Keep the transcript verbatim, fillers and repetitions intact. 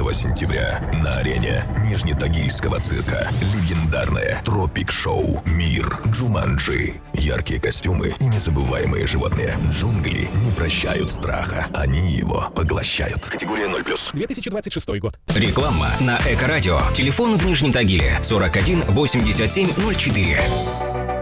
пятого сентября на арене Нижнетагильского цирка легендарное тропик-шоу «Мир Джуманджи». Яркие костюмы и незабываемые животные. Джунгли не прощают страха, они его поглощают. Категория ноль плюс. две тысячи двадцать шестой год. Реклама на Эко-радио. Телефон в Нижнем Тагиле сорок один восемьдесят семь ноль четыре.